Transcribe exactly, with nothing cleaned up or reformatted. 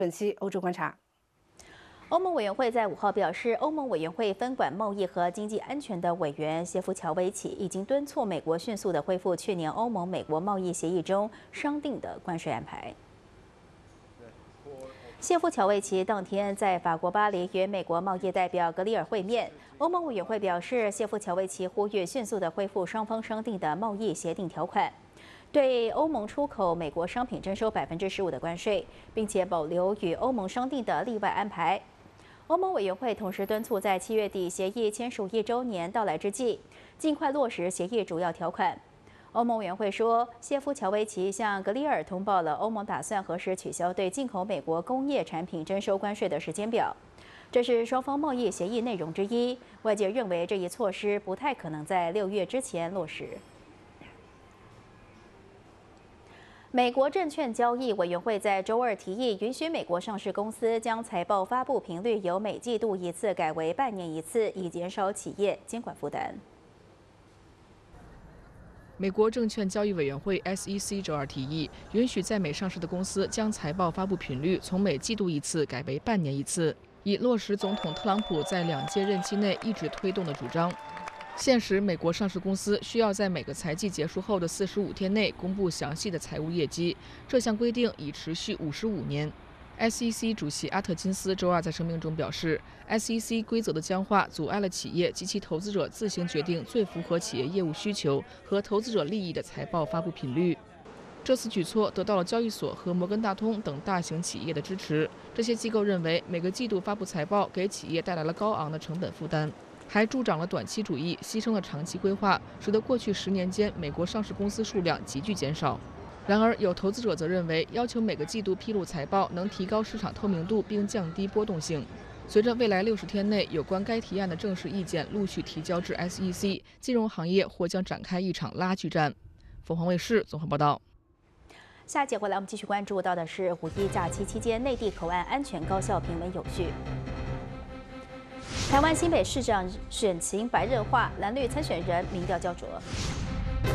本期欧洲观察。 欧盟委员会在五号表示，欧盟委员会分管贸易和经济安全的委员谢夫乔维奇已经敦促美国迅速地恢复去年欧盟美国贸易协议中商定的关税安排。谢夫乔维奇当天在法国巴黎与美国贸易代表格里尔会面。欧盟委员会表示，谢夫乔维奇呼吁迅速地恢复双方商定的贸易协定条款，对欧盟出口美国商品征收百分之十五的关税，并且保留与欧盟商定的例外安排。欧盟委员会同时敦促，在七月底协议签署一周年到来之际，尽快落实协议主要条款。欧盟委员会说，谢夫乔维奇向格里尔通报了欧盟打算何时取消对进口美国工业产品征收关税的时间表，这是双方贸易协议内容之一。外界认为这一措施不太可能在六月之前落实。美国证券交易委员会在周二提议，允许美国上市公司将财报发布频率由每季度一次改为半年一次，以减少企业监管负担。 美国证券交易委员会 S E C 周二提议，允许在美上市的公司将财报发布频率从每季度一次改为半年一次，以落实总统特朗普在两届任期内一直推动的主张。现时，美国上市公司需要在每个财季结束后的四十五天内公布详细的财务业绩，这项规定已持续五十五年。S E C 主席阿特金斯周二在声明中表示 ，S E C 规则的僵化阻碍了企业及其投资者自行决定最符合企业业务需求和投资者利益的财报发布频率。这次举措得到了交易所和摩根大通等大型企业的支持。这些机构认为，每个季度发布财报给企业带来了高昂的成本负担，还助长了短期主义，牺牲了长期规划，使得过去十年间美国上市公司数量急剧减少。然而，有投资者则认为，要求每个季度披露财报能提高市场透明度并降低波动性。随着未来六十天内有关该提案的正式意见陆续提交至 S E C， 金融行业或将展开一场拉锯战。凤凰卫视综合报道。 下节回来，我们继续关注到的是五一假期期间内地口岸安全高效、平稳有序。台湾新北市长选情白热化，蓝绿参选人民调焦灼。